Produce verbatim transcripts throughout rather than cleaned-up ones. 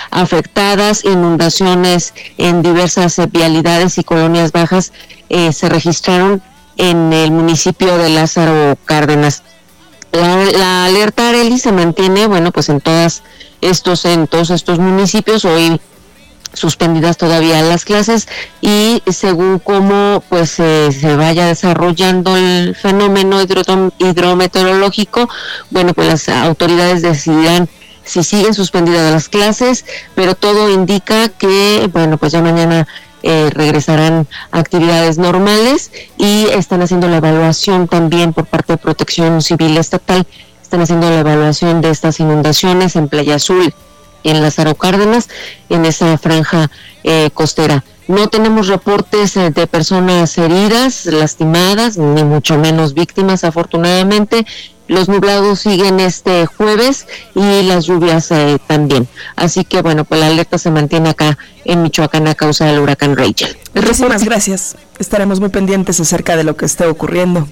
afectadas, inundaciones en diversas eh, vialidades y colonias bajas eh, se registraron en el municipio de Lázaro Cárdenas. La, la alerta, Arely, se mantiene, bueno, pues en todas estos, en todos estos municipios. Hoy suspendidas todavía las clases y según cómo pues eh, se vaya desarrollando el fenómeno hidro- hidrometeorológico, bueno, pues las autoridades decidirán si siguen suspendidas las clases, pero todo indica que, bueno, pues ya mañana eh, regresarán a actividades normales y están haciendo la evaluación también por parte de Protección Civil Estatal, están haciendo la evaluación de estas inundaciones en Playa Azul y en Lázaro Cárdenas, en esa franja eh, costera. No tenemos reportes eh, de personas heridas, lastimadas, ni mucho menos víctimas, afortunadamente. Los nublados siguen este jueves y las lluvias eh, también. Así que, bueno, pues la alerta se mantiene acá en Michoacán a causa del huracán Rachel. Muchísimas gracias. Estaremos muy pendientes acerca de lo que esté ocurriendo.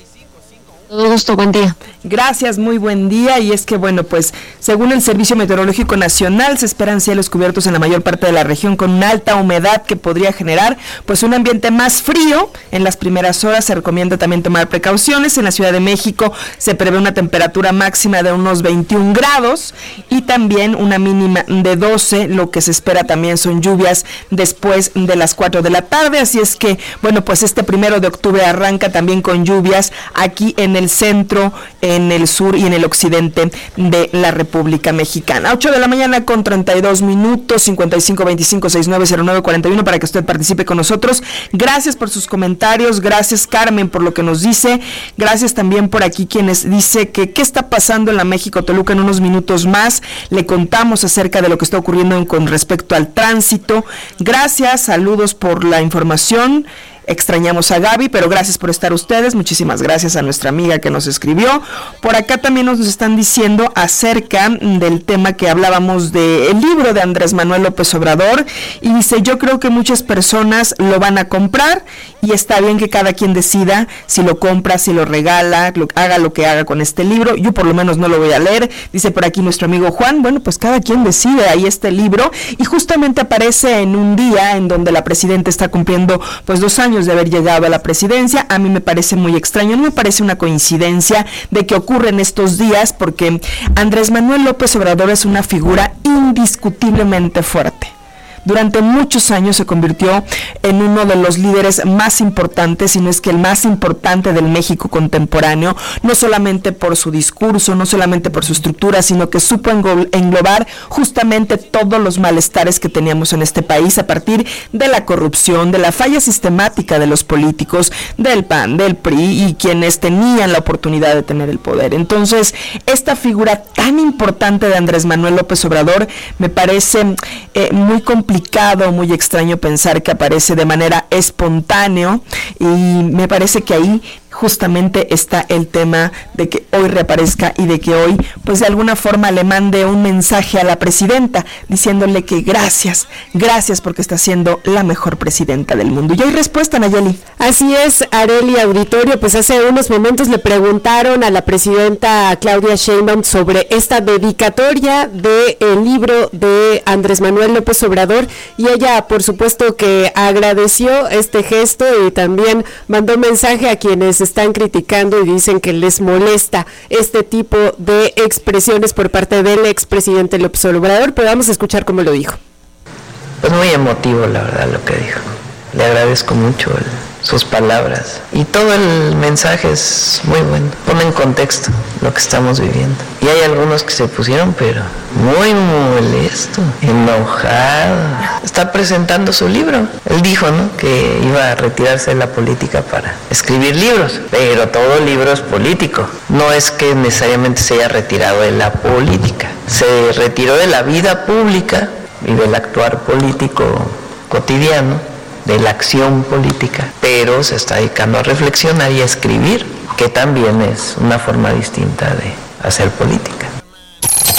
Todo gusto, buen día. Gracias, muy buen día. Y es que, bueno, pues según el Servicio Meteorológico Nacional, se esperan cielos cubiertos en la mayor parte de la región con una alta humedad que podría generar pues un ambiente más frío en las primeras horas. Se recomienda también tomar precauciones. En la Ciudad de México se prevé una temperatura máxima de unos veintiún grados y también una mínima de doce. Lo que se espera también son lluvias después de las cuatro de la tarde. Así es que, bueno, pues este primero de octubre arranca también con lluvias aquí en el centro, en el sur y en el occidente de la República Mexicana. ocho de la mañana con treinta y dos minutos, cincuenta y cinco veinticinco sesenta y nueve cero nueve cuarenta y uno para que usted participe con nosotros. Gracias por sus comentarios, gracias Carmen por lo que nos dice, gracias también por aquí quienes dice que qué está pasando en la México Toluca. En unos minutos más le contamos acerca de lo que está ocurriendo en, con respecto al tránsito. Gracias, saludos por la información. Extrañamos a Gaby, pero gracias por estar ustedes. Muchísimas gracias a nuestra amiga que nos escribió. Por acá también nos están diciendo acerca del tema que hablábamos del libro de Andrés Manuel López Obrador. Y dice, yo creo que muchas personas lo van a comprar y está bien que cada quien decida si lo compra, si lo regala, lo, haga lo que haga con este libro. Yo por lo menos no lo voy a leer. Dice por aquí nuestro amigo Juan, bueno, pues cada quien decide. Ahí este libro y justamente aparece en un día en donde la presidenta está cumpliendo pues dos años de haber llegado a la presidencia. A mí me parece muy extraño, no me parece una coincidencia de que ocurre en estos días, porque Andrés Manuel López Obrador es una figura indiscutiblemente fuerte. Durante muchos años se convirtió en uno de los líderes más importantes, si no es que el más importante del México contemporáneo, no solamente por su discurso, no solamente por su estructura, sino que supo englobar justamente todos los malestares que teníamos en este país a partir de la corrupción, de la falla sistemática de los políticos, del P A N, del P R I y quienes tenían la oportunidad de tener el poder. Entonces, esta figura tan importante de Andrés Manuel López Obrador me parece eh, muy complicada, muy extraño pensar que aparece de manera espontánea y me parece que ahí justamente está el tema de que hoy reaparezca y de que hoy pues de alguna forma le mande un mensaje a la presidenta diciéndole que gracias, gracias porque está siendo la mejor presidenta del mundo. Y hay respuesta, Nayeli. Así es, Arely, auditorio, pues hace unos momentos le preguntaron a la presidenta Claudia Sheinbaum sobre esta dedicatoria del libro de Andrés Manuel López Obrador y ella por supuesto que agradeció este gesto y también mandó mensaje a quienes están criticando y dicen que les molesta este tipo de expresiones por parte del expresidente López Obrador, pero vamos a escuchar cómo lo dijo. Pues muy emotivo, la verdad, lo que dijo. Le agradezco mucho el, sus palabras y todo el mensaje es muy bueno, pone en contexto lo que estamos viviendo. Y hay algunos que se pusieron, pero muy molesto, enojado. Está presentando su libro. Él dijo, ¿no?, que iba a retirarse de la política para escribir libros, pero todo libro es político. No es que necesariamente se haya retirado de la política. Se retiró de la vida pública y del actuar político cotidiano, de la acción política, pero se está dedicando a reflexionar y a escribir, que también es una forma distinta de hacer política.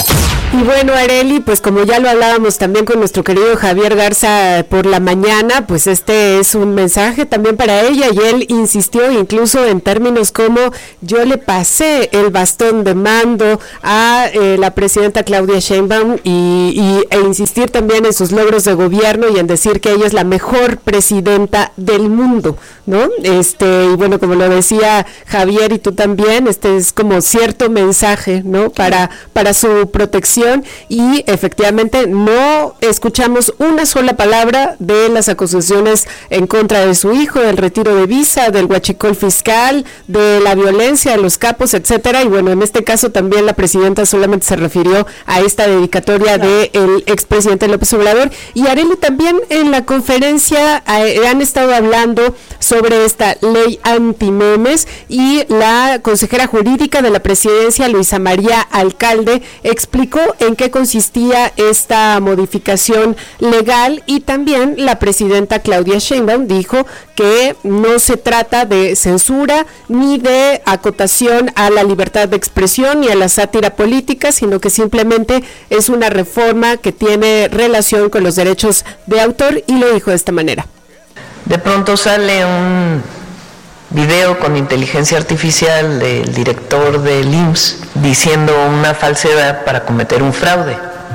Y bueno, Arely, pues como ya lo hablábamos también con nuestro querido Javier Garza por la mañana, pues este es un mensaje también para ella y él insistió incluso en términos como yo le pasé el bastón de mando a eh, la presidenta Claudia Sheinbaum y, y, e insistir también en sus logros de gobierno y en decir que ella es la mejor presidenta del mundo, ¿no? Este, y bueno, como lo decía Javier y tú también, este es como cierto mensaje, ¿no? Para, para su protección. Y efectivamente no escuchamos una sola palabra de las acusaciones en contra de su hijo, del retiro de visa, del huachicol fiscal, de la violencia, de los capos, etcétera. Y bueno, en este caso también la presidenta solamente se refirió a esta dedicatoria del expresidente López Obrador. Y Arely, también en la conferencia eh, han estado hablando sobre esta ley antimemes y la consejera jurídica de la presidencia, Luisa María Alcalde, explicó en qué consistía esta modificación legal y también la presidenta Claudia Sheinbaum dijo que no se trata de censura ni de acotación a la libertad de expresión ni a la sátira política, sino que simplemente es una reforma que tiene relación con los derechos de autor y lo dijo de esta manera. De pronto sale un video con inteligencia artificial del director del I M S S diciendo una falsedad para cometer un fraude.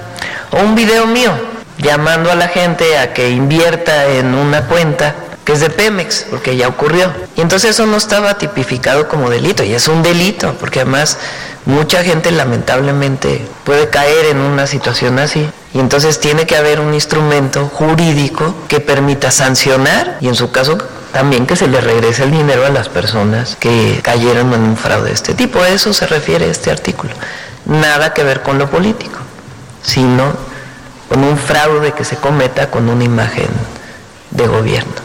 O un video mío llamando a la gente a que invierta en una cuenta que es de Pemex, porque ya ocurrió. Y entonces eso no estaba tipificado como delito, y es un delito, porque además mucha gente lamentablemente puede caer en una situación así. Y entonces tiene que haber un instrumento jurídico que permita sancionar y en su caso también que se le regrese el dinero a las personas que cayeron en un fraude de este tipo. A eso se refiere este artículo. Nada que ver con lo político, sino con un fraude que se cometa con una imagen de gobierno.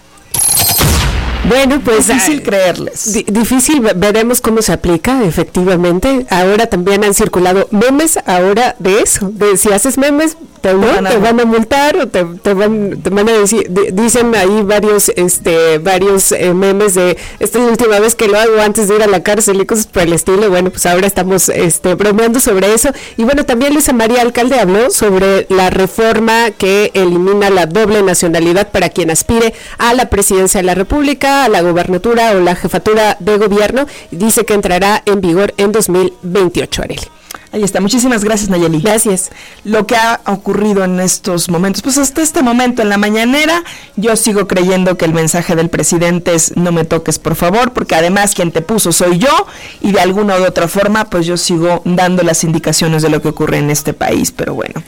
Bueno, pues difícil ah, creerles. Di- difícil, veremos cómo se aplica, efectivamente. Ahora también han circulado memes ahora de eso, de si haces memes, te, ¿no? van, a... te van a multar o te, te, van, te van a decir, de, dicen ahí varios este varios eh, memes de esta es la última vez que lo hago antes de ir a la cárcel y cosas por el estilo. Bueno, pues ahora estamos este bromeando sobre eso. Y bueno, también Luisa María Alcalde habló sobre la reforma que elimina la doble nacionalidad para quien aspire a la presidencia de la República, a la gobernatura o la jefatura de gobierno. Dice que entrará en vigor en dos mil veintiocho, Arely. Ahí está, muchísimas gracias, Nayeli. Gracias. Lo que ha ocurrido en estos momentos, pues hasta este momento en la mañanera, yo sigo creyendo que el mensaje del presidente es no me toques por favor, porque además quien te puso soy yo, y de alguna u otra forma, pues yo sigo dando las indicaciones de lo que ocurre en este país, pero bueno.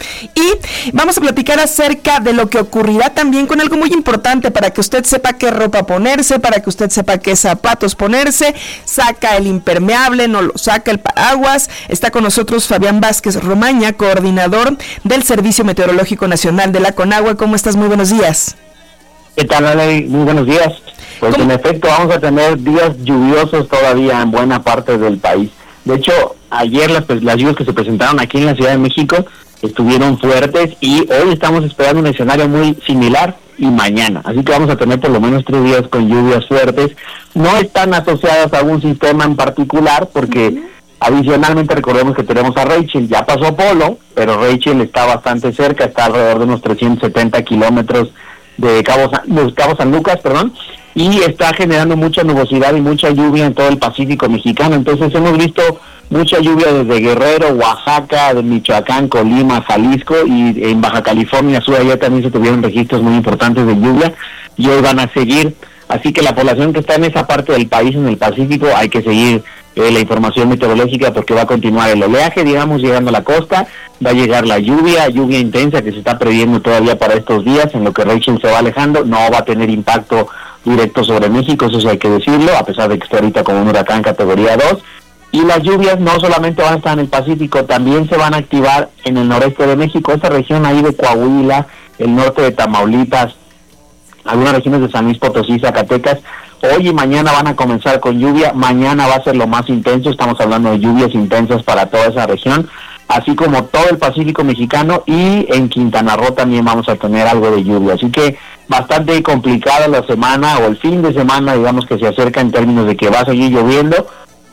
Y vamos a platicar acerca de lo que ocurrirá también con algo muy importante para que usted sepa qué ropa ponerse, para que usted sepa qué zapatos ponerse, saca el impermeable, no lo saca el paraguas. Está con nosotros Fabián Vázquez Romaña, coordinador del Servicio Meteorológico Nacional de la CONAGUA. ¿Cómo estás? Muy buenos días. ¿Qué tal, Ale? Muy buenos días. Pues ¿Cómo? En efecto vamos a tener días lluviosos todavía en buena parte del país. De hecho, ayer las, pues, las lluvias que se presentaron aquí en la Ciudad de México estuvieron fuertes y hoy estamos esperando un escenario muy similar y mañana. Así que vamos a tener por lo menos tres días con lluvias fuertes. No están asociadas a algún sistema en particular porque... Uh-huh. Adicionalmente recordemos que tenemos a Rachel, ya pasó Polo, pero Rachel está bastante cerca, está alrededor de unos trescientos setenta kilómetros de Cabo San, de Cabo San Lucas, perdón, y está generando mucha nubosidad y mucha lluvia en todo el Pacífico mexicano. Entonces hemos visto mucha lluvia desde Guerrero, Oaxaca, de Michoacán, Colima, Jalisco, y en Baja California Sur allá también se tuvieron registros muy importantes de lluvia y hoy van a seguir. Así que la población que está en esa parte del país, en el Pacífico, hay que seguir eh, la información meteorológica porque va a continuar el oleaje, digamos, llegando a la costa, va a llegar la lluvia, lluvia intensa que se está previendo todavía para estos días, en lo que Rachel se va alejando, no va a tener impacto directo sobre México, eso sí hay que decirlo, a pesar de que está ahorita como un huracán categoría dos, y las lluvias no solamente van a estar en el Pacífico, también se van a activar en el noreste de México, esta región ahí de Coahuila, el norte de Tamaulipas, algunas regiones de San Luis Potosí, Zacatecas. Hoy y mañana van a comenzar con lluvia, mañana va a ser lo más intenso, estamos hablando de lluvias intensas para toda esa región, así como todo el Pacífico mexicano, y en Quintana Roo también vamos a tener algo de lluvia, así que bastante complicada la semana o el fin de semana, digamos, que se acerca en términos de que va a seguir lloviendo,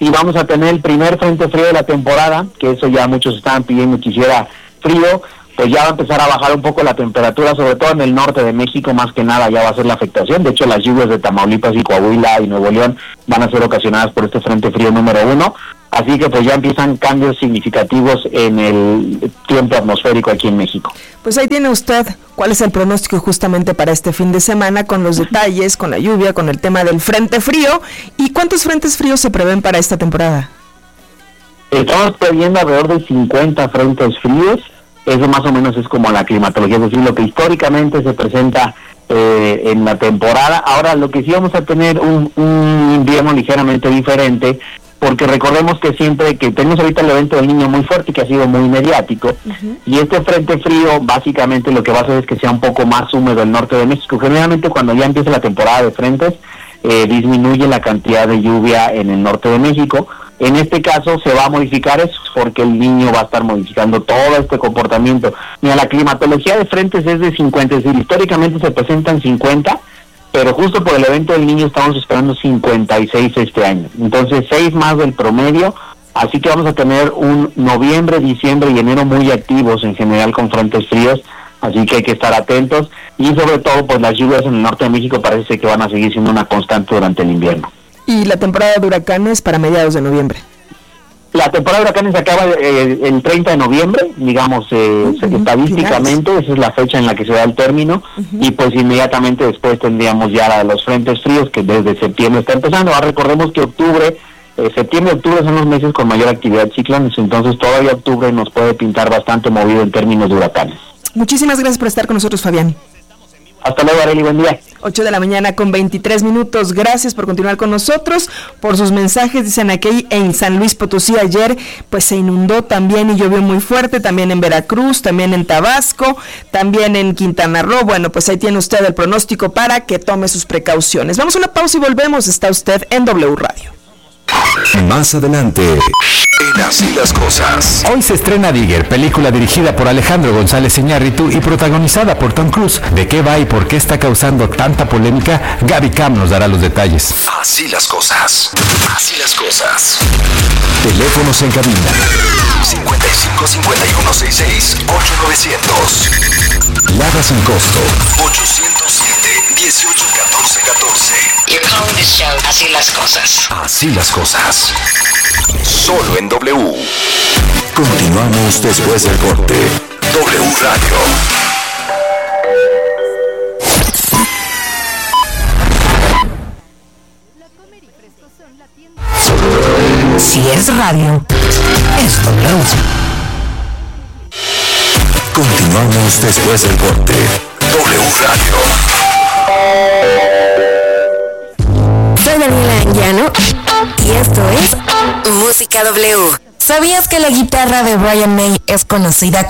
y vamos a tener el primer frente frío de la temporada, que eso ya muchos estaban pidiendo que hiciera frío, pues ya va a empezar a bajar un poco la temperatura, sobre todo en el norte de México, más que nada ya va a ser la afectación. De hecho, las lluvias de Tamaulipas y Coahuila y Nuevo León van a ser ocasionadas por este frente frío número uno, así que pues ya empiezan cambios significativos en el tiempo atmosférico aquí en México. Pues ahí tiene usted cuál es el pronóstico justamente para este fin de semana, con los detalles, con la lluvia, con el tema del frente frío. ¿Y cuántos frentes fríos se prevén para esta temporada? Estamos previendo alrededor de cincuenta frentes fríos. Eso más o menos es como la climatología, es decir, lo que históricamente se presenta eh, en la temporada. Ahora, lo que sí vamos a tener un, un invierno ligeramente diferente, porque recordemos que siempre que tenemos ahorita el evento del Niño muy fuerte, que ha sido muy mediático, uh-huh. y este frente frío básicamente lo que va a hacer es que sea un poco más húmedo el norte de México. Generalmente cuando ya empieza la temporada de frentes, eh, disminuye la cantidad de lluvia en el norte de México. En este caso se va a modificar eso, porque el Niño va a estar modificando todo este comportamiento. Mira, la climatología de frentes es de cincuenta, es decir, históricamente se presentan cincuenta, pero justo por el evento del Niño estamos esperando cincuenta y seis este año. Entonces, seis más del promedio, así que vamos a tener un noviembre, diciembre y enero muy activos en general con frentes fríos, así que hay que estar atentos. Y sobre todo, pues las lluvias en el norte de México parece que van a seguir siendo una constante durante el invierno. Y la temporada de huracanes para mediados de noviembre. La temporada de huracanes se acaba eh, el treinta de noviembre, digamos, eh, uh-huh, estadísticamente, finales. Esa es la fecha en la que se da el término, uh-huh. y pues inmediatamente después tendríamos ya los frentes fríos, que desde septiembre está empezando. Ahora recordemos que octubre, eh, septiembre y octubre son los meses con mayor actividad de ciclones, entonces todavía octubre nos puede pintar bastante movido en términos de huracanes. Muchísimas gracias por estar con nosotros, Fabián. Hasta luego, Arely, buen día. ocho de la mañana con veintitrés minutos. Gracias por continuar con nosotros, por sus mensajes. Dicen aquí en San Luis Potosí ayer pues se inundó también y llovió muy fuerte, también en Veracruz, también en Tabasco, también en Quintana Roo. Bueno, pues ahí tiene usted el pronóstico para que tome sus precauciones. Vamos a una pausa y volvemos. Está usted en W Radio. Más adelante, en Así las Cosas. Hoy se estrena Digger, película dirigida por Alejandro González Iñárritu y protagonizada por Tom Cruise. ¿De qué va y por qué está causando tanta polémica? Gaby Cam nos dará los detalles. Así las Cosas. Así las Cosas. Teléfonos en cabina: cincuenta y cinco, cincuenta y uno, sesenta y seis, ocho nueve cero cero. Lada sin costo: ochocientos siete, dieciocho, catorce, catorce. You're calling this show Así las Cosas. Así las Cosas. Solo en W. Continuamos después del corte. W Radio. Si es radio, es W. Continuamos después del corte. W Radio. Soy Daniela Anguiano y esto es Música W. ¿Sabías que la guitarra de Brian May es conocida como